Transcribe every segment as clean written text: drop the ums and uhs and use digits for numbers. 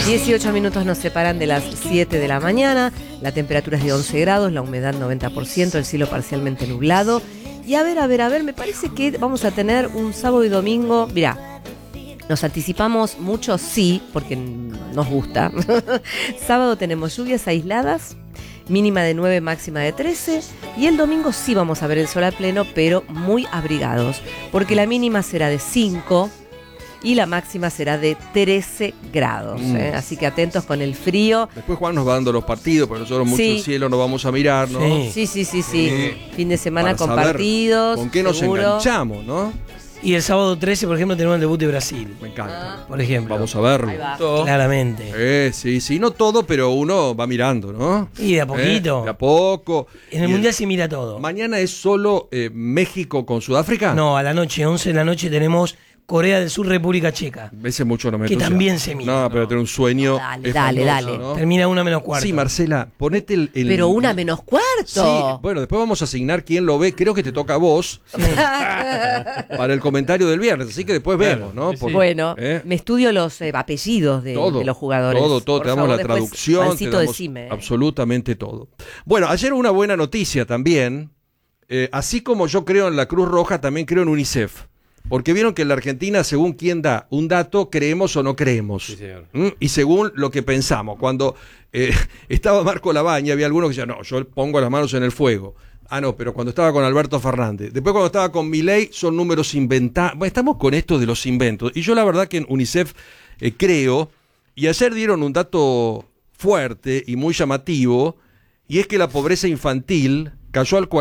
18 minutos nos separan de las 7 de la mañana, la temperatura es de 11 grados, la humedad 90%, el cielo parcialmente nublado. Y a ver, me parece que vamos a tener un sábado y domingo, mirá, nos anticipamos mucho, sí, porque nos gusta. Sábado tenemos lluvias aisladas, mínima de 9, máxima de 13, y el domingo sí vamos a ver el sol a pleno, pero muy abrigados, porque la mínima será de 5 y la máxima será de 13 grados. Así que atentos con el frío. Después Juan nos va dando los partidos, porque nosotros mucho cielo no vamos a mirar, ¿no? Sí. Fin de semana con partidos. ¿Con qué nos enganchamos, no? Y el sábado 13, por ejemplo, tenemos el debut de Brasil. Me encanta. Por ejemplo. Vamos a verlo. Claramente. Sí, no todo, pero uno va mirando, ¿no? Y de a poquito. De a poco. En el Mundial se mira todo. ¿Mañana es solo México con Sudáfrica? No, a la noche, 11 de la noche, tenemos Corea del Sur, República Checa. Ese mucho no me que también se mira. No, pero tener un sueño. Dale. ¿No? Termina 1:15. Sí, Marcela, ponete el. Pero 1:15. Sí, bueno, después vamos a asignar quién lo ve. Creo que te toca a vos para el comentario del viernes. Así que después vemos, ¿no? Bueno, me estudio los apellidos de los jugadores. Todo. Te damos la traducción. Te damos absolutamente todo. Bueno, ayer una buena noticia también. Así como yo creo en la Cruz Roja, también creo en UNICEF. Porque vieron que en la Argentina, según quién da un dato, creemos o no creemos. Sí, señor. Y según lo que pensamos. Cuando estaba Marco Labaña, había algunos que decían, no, yo pongo las manos en el fuego. Ah, no, pero cuando estaba con Alberto Fernández. Después cuando estaba con Milei, son números inventados. Bueno, estamos con esto de los inventos. Y yo la verdad que en UNICEF creo, y ayer dieron un dato fuerte y muy llamativo, y es que la pobreza infantil cayó al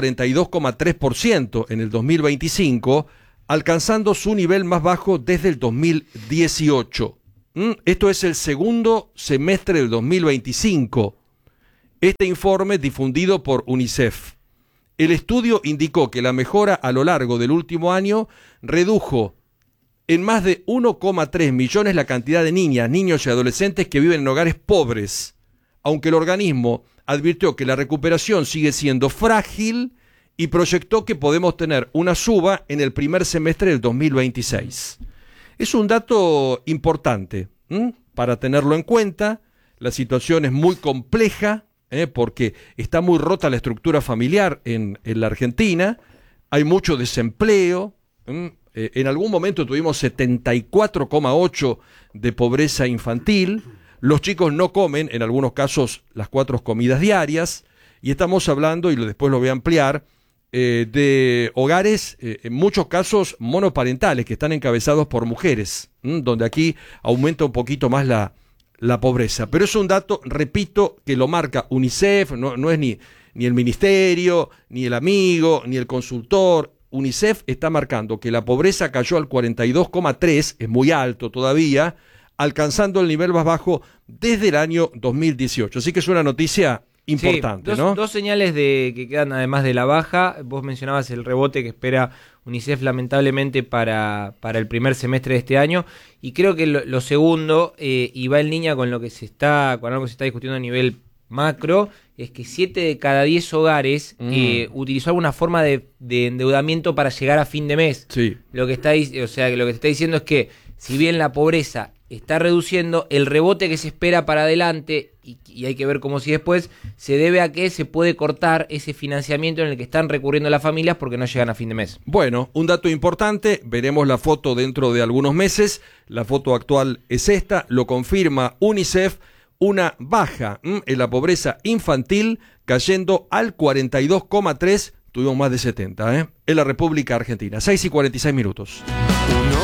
42,3% en el 2025, alcanzando su nivel más bajo desde el 2018. Esto es el segundo semestre del 2025. Este informe difundido por UNICEF. El estudio indicó que la mejora a lo largo del último año redujo en más de 1,3 millones la cantidad de niñas, niños y adolescentes que viven en hogares pobres, aunque el organismo advirtió que la recuperación sigue siendo frágil y proyectó que podemos tener una suba en el primer semestre del 2026. Es un dato importante para tenerlo en cuenta. La situación es muy compleja porque está muy rota la estructura familiar en la Argentina. Hay mucho desempleo. En algún momento tuvimos 74,8 de pobreza infantil. Los chicos no comen, en algunos casos, las 4 comidas diarias. Y estamos hablando, y después lo voy a ampliar, de hogares, en muchos casos monoparentales, que están encabezados por mujeres, donde aquí aumenta un poquito más la pobreza. Pero es un dato, repito, que lo marca UNICEF, no es ni el ministerio, ni el amigo, ni el consultor. UNICEF está marcando que la pobreza cayó al 42,3, es muy alto todavía, alcanzando el nivel más bajo desde el año 2018. Así que es una noticia importante, ¿no? Dos señales que quedan además de la baja. Vos mencionabas el rebote que espera UNICEF lamentablemente para el primer semestre de este año, y creo que lo segundo, y va en línea con algo que se está discutiendo a nivel macro, es que 7 de cada 10 hogares utilizó alguna forma de endeudamiento para llegar a fin de mes. Sí. Lo que se está diciendo es que si bien la pobreza está reduciendo, el rebote que se espera para adelante, y hay que ver cómo si después, se debe a que se puede cortar ese financiamiento en el que están recurriendo las familias porque no llegan a fin de mes. Bueno, un dato importante, veremos la foto dentro de algunos meses, la foto actual es esta, lo confirma UNICEF, una baja en la pobreza infantil cayendo al 42,3, tuvimos más de 70, en la República Argentina. 6:46 minutos.